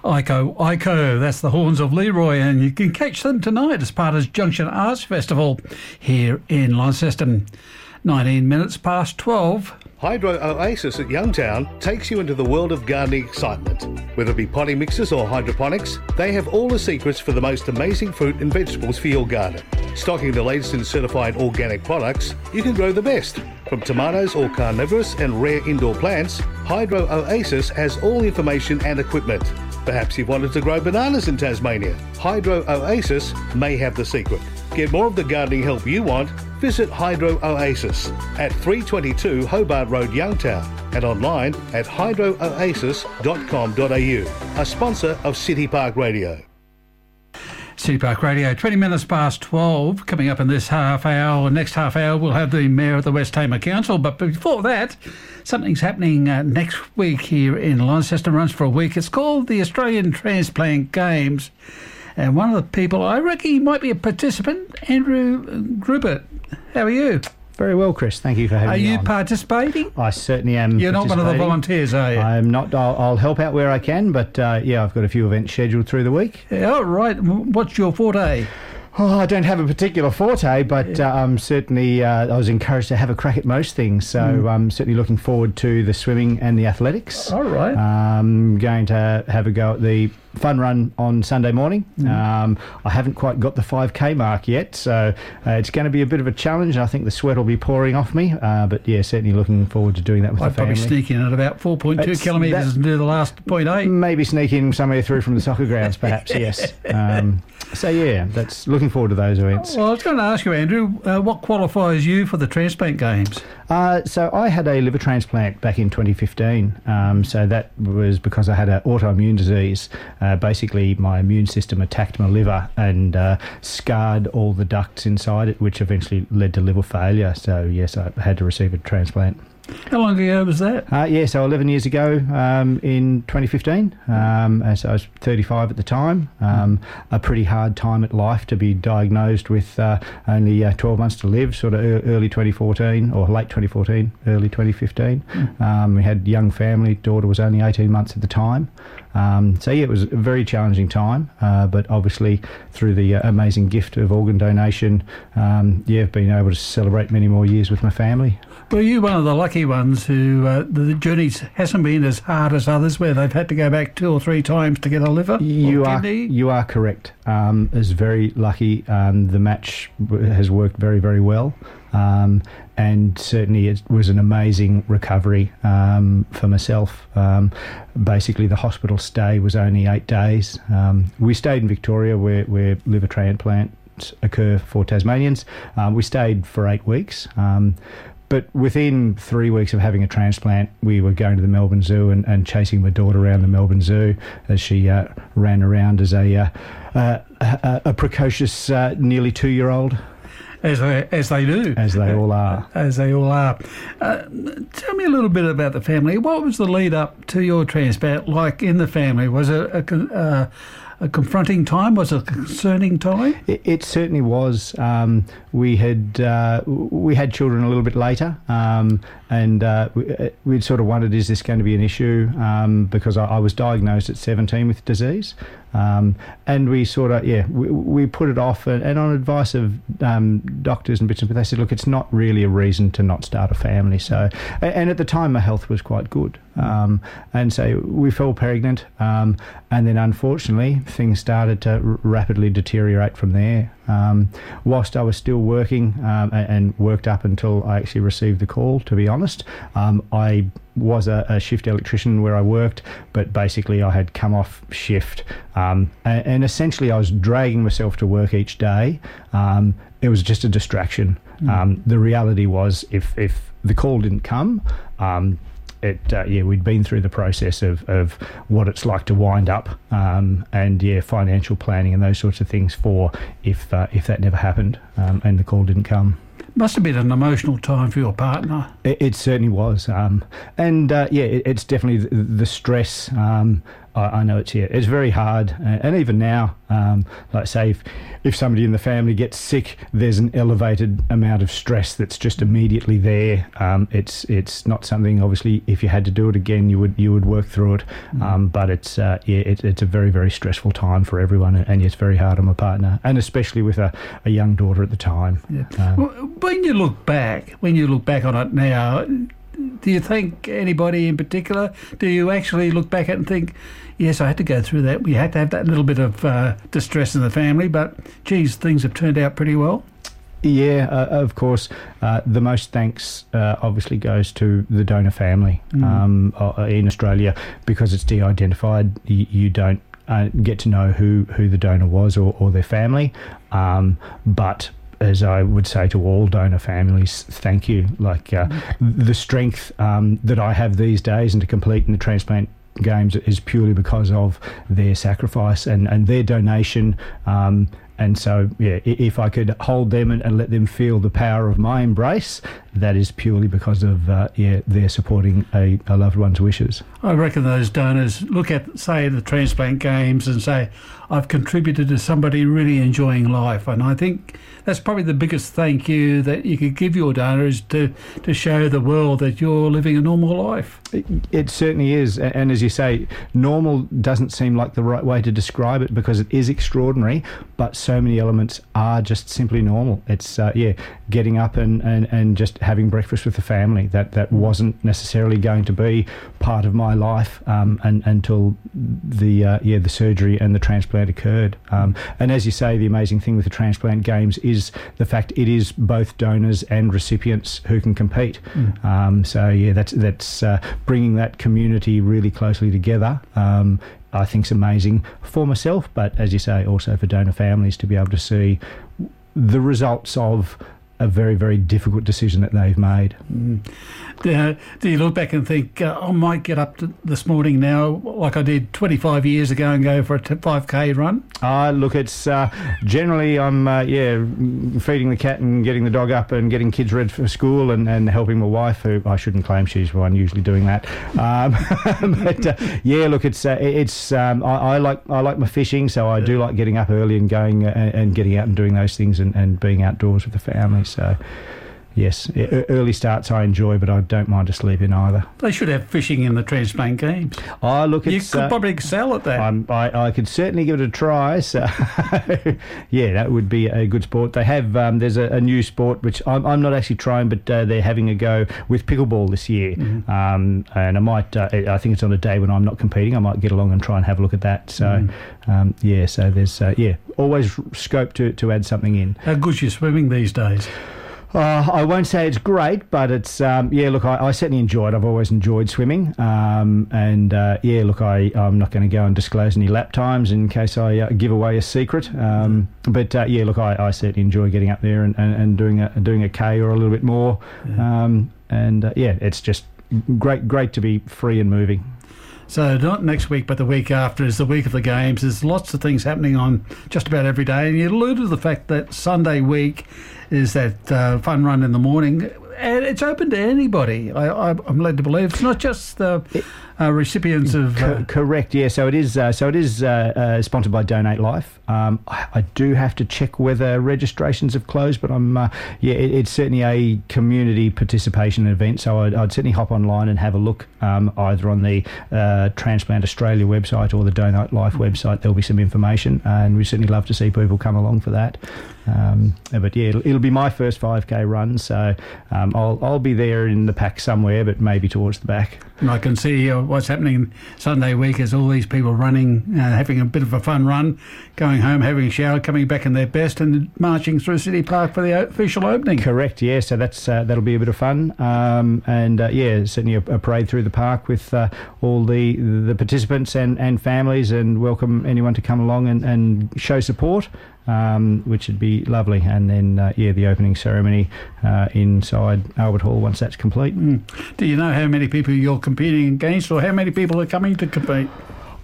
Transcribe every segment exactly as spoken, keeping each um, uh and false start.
Ico, Ico, that's the Horns of Leroy, and you can catch them tonight as part of Junction Arts Festival here in Launceston. nineteen minutes past twelve. Hydro Oasis at Youngtown takes you into the world of gardening excitement. Whether it be potting mixes or hydroponics, they have all the secrets for the most amazing fruit and vegetables for your garden. Stocking the latest in certified organic products, you can grow the best. From tomatoes or carnivorous and rare indoor plants, Hydro Oasis has all information and equipment. Perhaps you've wanted to grow bananas in Tasmania. Hydro Oasis may have the secret. Get more of the gardening help you want, visit Hydro Oasis at three twenty-two Hobart Road, Youngtown, and online at hydro oasis dot com dot a u, a sponsor of City Park Radio. City Park Radio, twenty minutes past twelve. Coming up in this half hour, next half hour, we'll have the Mayor of the West Tamar Council. But before that, something's happening uh, next week here in Launceston. Runs for a week. It's called the Australian Transplant Games. And one of the people, I reckon he might be a participant, Andrew Grubert. How are you? Very well, Chris. Thank you for having are me you on. participating? I certainly am. You're not one of the volunteers, are you? I'm not. I'll, I'll help out where I can, but uh, yeah, I've got a few events scheduled through the week. Yeah, all right. What's your forte? Oh, I don't have a particular forte, but Yeah. uh, I'm certainly, uh, I was encouraged to have a crack at most things. So Mm. I'm certainly looking forward to the swimming and the athletics. All right. I'm going to have a go at the fun run on Sunday morning. Mm. Um, I haven't quite got the five K mark yet, so uh, it's going to be a bit of a challenge. I think the sweat will be pouring off me, uh, but yeah, certainly looking forward to doing that with I'd the family. probably sneak in at about four point two It's kilometres that- and do the last point eight. Maybe sneak in somewhere through from the soccer grounds, perhaps, yes. Um, so, yeah, that's looking forward to those events. Well, I was going to ask you, Andrew, uh, what qualifies you for the transplant games? Uh, so I had a liver transplant back in twenty fifteen. Um, so that was because I had an autoimmune disease. Uh, basically, my immune system attacked my liver and uh, scarred all the ducts inside it, which eventually led to liver failure. So, yes, I had to receive a transplant. How long ago was that? Uh, yeah, so eleven years ago um, in twenty fifteen. Um, and so I was thirty-five at the time. Um, a pretty hard time at life to be diagnosed with uh, only uh, twelve months to live, sort of early twenty fourteen or late twenty fourteen, early twenty fifteen. Mm. Um, we had a young family. Daughter was only eighteen months at the time. Um, so, yeah, it was a very challenging time, uh, but obviously through the uh, amazing gift of organ donation, um, yeah, I've been able to celebrate many more years with my family. Were you one of the lucky ones who uh, the journey hasn't been as hard as others, where they've had to go back two or three times to get a liver You or are kidney? you are correct. Um, is very lucky. Um, the match w- has worked very very well, um, and certainly it was an amazing recovery um, for myself. Um, basically, the hospital stay was only eight days. Um, we stayed in Victoria, where where liver transplants occur for Tasmanians. Um, we stayed for eight weeks. Um, But within three weeks of having a transplant, we were going to the Melbourne Zoo and, and chasing my daughter around the Melbourne Zoo as she uh, ran around as a uh, uh, a, a precocious, uh, nearly two-year-old. As they, as they do. As they all are. As they all are. Uh, tell me a little bit about the family. What was the lead up to your transplant like in the family? Was it a, con- uh, a confronting time? Was it a concerning time? It, it certainly was. Um, we had uh, we had children a little bit later, um, and uh, we, we'd sort of wondered, is this going to be an issue? Um, because I, I was diagnosed at seventeen with disease. Um, and we sort of, yeah, we, we put it off, and, and on advice of um, doctors and bits and bits, they said, look, it's not really a reason to not start a family. So, and, and at the time, my health was quite good. Um, and so we fell pregnant, um, and then unfortunately, things started to r- rapidly deteriorate from there. Um, whilst I was still working um, and, and worked up until I actually received the call, to be honest, um, I was a, a shift electrician where I worked, but basically I had come off shift, um, and, and essentially I was dragging myself to work each day. Um, it was just a distraction. Mm. Um, the reality was, if, if the call didn't come, um, It uh, yeah, we'd been through the process of, of what it's like to wind up, um, and yeah, financial planning and those sorts of things for if uh, if that never happened, um, and the call didn't come. Must have been an emotional time for your partner. It, it certainly was, um, and uh, yeah, it, it's definitely the, the stress um, I, I know it's, yeah, it's very hard. And, and even now, um, like say, if, if somebody in the family gets sick, there's an elevated amount of stress that's just immediately there. Um, it's it's not something, obviously, if you had to do it again, you would you would work through it. Mm. Um, but it's uh, yeah, it, it's a very, very stressful time for everyone, and it's very hard on my partner, and especially with a, a young daughter at the time. Yeah. Um, when you look back, when you look back on it now, do you think anybody in particular, do you actually look back at it and think, yes, I had to go through that. We had to have that little bit of uh, distress in the family, but, geez, things have turned out pretty well? Yeah, uh, of course. Uh, the most thanks uh, obviously goes to the donor family mm. um, uh, in Australia, because it's de-identified. You, you don't uh, get to know who, who the donor was or, or their family, um, but as I would say to all donor families, thank you. Like uh, the strength um, that I have these days and to complete in the transplant games is purely because of their sacrifice and, and their donation. Um, and so, yeah, if I could hold them and, and let them feel the power of my embrace, that is purely because of uh, yeah, their supporting a, a loved one's wishes. I reckon those donors look at, say, the transplant games and say, I've contributed to somebody really enjoying life. And I think that's probably the biggest thank you that you could give your donor, is to, to show the world that you're living a normal life. It, it certainly is. And as you say, normal doesn't seem like the right way to describe it, because it is extraordinary, but so many elements are just simply normal. It's, uh, yeah, getting up and, and, and just having breakfast with the family. That that wasn't necessarily going to be part of my life um, and, until the uh, yeah the surgery and the transplant occurred. Um, and as you say, the amazing thing with the transplant games is the fact it is both donors and recipients who can compete. Mm. Um, so yeah, that's that's uh, bringing that community really closely together. Um, I think is amazing for myself, but as you say, also for donor families to be able to see the results of a very, very difficult decision that they've made. Mm. Do, do you look back and think, uh, I might get up to this morning now like I did twenty-five years ago and go for a five K run? Uh, look, it's uh, generally I'm, uh, yeah, feeding the cat and getting the dog up and getting kids ready for school and, and helping my wife, who I shouldn't claim she's the one usually doing that. Um, but, uh, yeah, look, it's, uh, it's um, I, I like I like my fishing, so I do like getting up early and going uh, and getting out and doing those things and, and being outdoors with the family. So, yes, early starts I enjoy, but I don't mind to sleep in either. They should have fishing in the transplant games. Oh, look, you it's, could uh, probably excel at that. I'm, I, I could certainly give it a try. So, yeah, that would be a good sport. They have um, there's a, a new sport which I'm, I'm not actually trying, but uh, they're having a go with pickleball this year. Mm-hmm. Um, and I might, uh, I think it's on a day when I'm not competing. I might get along and try and have a look at that. So, mm-hmm. um, yeah, so there's uh, yeah always scope to to add something in. How good's your swimming these days? Uh, I won't say it's great, but it's, um, yeah, look, I, I certainly enjoy it. I've always enjoyed swimming. Um, and, uh, yeah, look, I, I'm not going to go and disclose any lap times in case I uh, give away a secret. Um, but, uh, yeah, look, I, I certainly enjoy getting up there and, and, and doing, a, doing a K or a little bit more. Yeah. Um, and, uh, yeah, it's just great, great to be free and moving. So not next week, but the week after is the week of the games. There's lots of things happening on just about every day. And you alluded to the fact that Sunday week is that uh, fun run in the morning. And it's open to anybody, I, I, I'm led to believe. It's not just the uh, recipients of... Uh, Co- correct, yeah. So it is uh, So it is uh, uh, sponsored by Donate Life. Um, I, I do have to check whether registrations have closed, but I'm uh, yeah, it, it's certainly a community participation event. So I'd, I'd certainly hop online and have a look um, either on the uh, Transplant Australia website or the Donate Life website. There'll be some information, and we certainly love to see people come along for that. Um, but yeah, it'll, it'll be my first five K run, so um, I'll I'll be there in the pack somewhere, but maybe towards the back. And I can see uh, what's happening Sunday week is all these people running, uh, having a bit of a fun run, going home, having a shower, coming back in their best, and marching through City Park for the official opening. Correct, yeah. So that's uh, that'll be a bit of fun, um, and uh, yeah, certainly a, a parade through the park with uh, all the the participants and, and families, and welcome anyone to come along and, and show support. Um, which would be lovely, and then uh, yeah, the opening ceremony uh, inside Albert Hall once that's complete. Mm. Do you know how many people you're competing against, or how many people are coming to compete?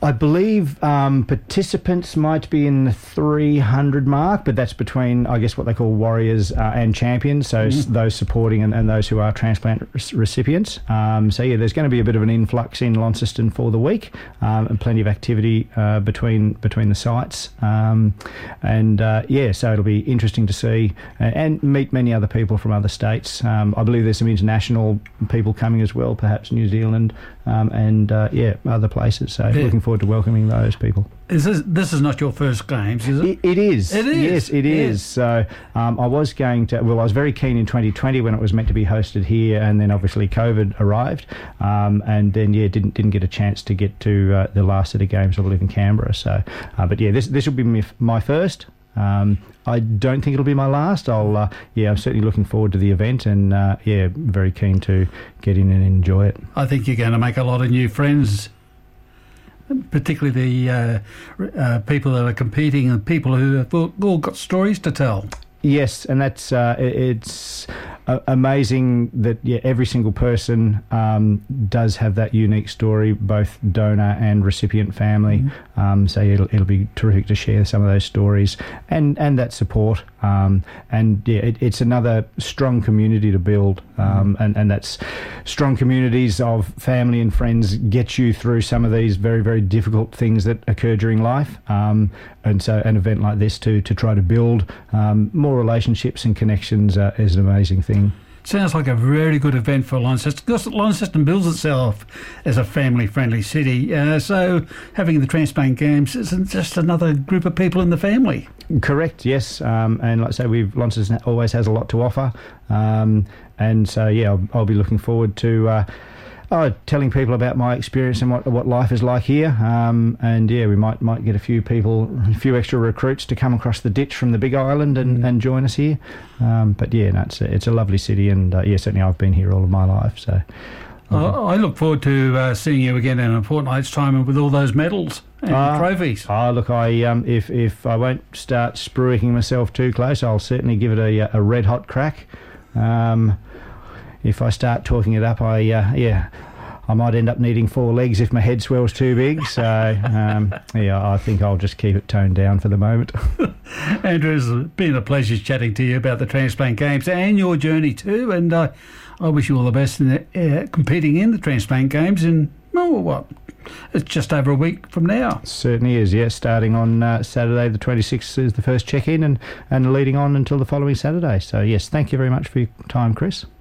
I believe um, participants might be in the three hundred mark, but that's between, I guess, what they call warriors uh, and champions, so mm. those supporting and, and those who are transplant re- recipients. Um, so, yeah, there's going to be a bit of an influx in Launceston for the week, um, and plenty of activity uh, between between the sites. Um, and, uh, yeah, so it'll be interesting to see uh, and meet many other people from other states. Um, I believe there's some international people coming as well, perhaps New Zealand um, and, uh, yeah, other places. So yeah. looking forward to welcoming those people. Is this, this is not your first games, is it? It, it is. It is. Yes, it yes. is. So um, I was going to, well, I was very keen in twenty twenty when it was meant to be hosted here, and then obviously COVID arrived, um, and then, yeah, didn't didn't get a chance to get to uh, the last set of games, I believe, in Canberra. So, uh, but yeah, this this will be my, my first. Um, I don't think it'll be my last. I'll, uh, yeah, I'm certainly looking forward to the event, and uh, yeah, very keen to get in and enjoy it. I think you're going to make a lot of new friends, particularly the uh, uh, people that are competing and people who have all got stories to tell. Yes, and that's uh, it's uh, amazing that yeah, every single person um, does have that unique story, both donor and recipient family. Mm-hmm. Um, so it'll it'll be terrific to share some of those stories and, and that support. Um, and yeah, it, it's another strong community to build, um, mm-hmm. and and that's strong communities of family and friends get you through some of these very very difficult things that occur during life. Um, and so an event like this to to try to build um, more relationships and connections uh, is an amazing thing. Sounds like a very good event for Launceston, because Launceston builds itself as a family-friendly city. Uh, so having the Transplant Games isn't just another group of people in the family. Correct, yes. Um, and like I say, we've Launceston always has a lot to offer. Um, and so, yeah, I'll, I'll be looking forward to uh, oh, telling people about my experience and what what life is like here. Um, and, yeah, we might might get a few people, a few extra recruits to come across the ditch from the Big Island and, mm. and join us here. Um, but, yeah, no, it's, a, it's a lovely city, and, uh, yeah, certainly I've been here all of my life, so... Oh, I look forward to uh, seeing you again in a fortnight's time and with all those medals and uh, trophies. Oh, look, I um, if if I won't start spruiking myself too close, I'll certainly give it a, a red hot crack. Um, if I start talking it up, I uh, yeah, I might end up needing four legs if my head swells too big. So um, yeah, I think I'll just keep it toned down for the moment. Andrew, it's been a pleasure chatting to you about the Transplant Games and your journey too, and uh, I wish you all the best in the, uh, competing in the Transplant Games in, oh, what, it's just over a week from now. Certainly is, yes. Starting on uh, Saturday the twenty-sixth is the first check-in, and, and leading on until the following Saturday. So, yes, thank you very much for your time, Chris.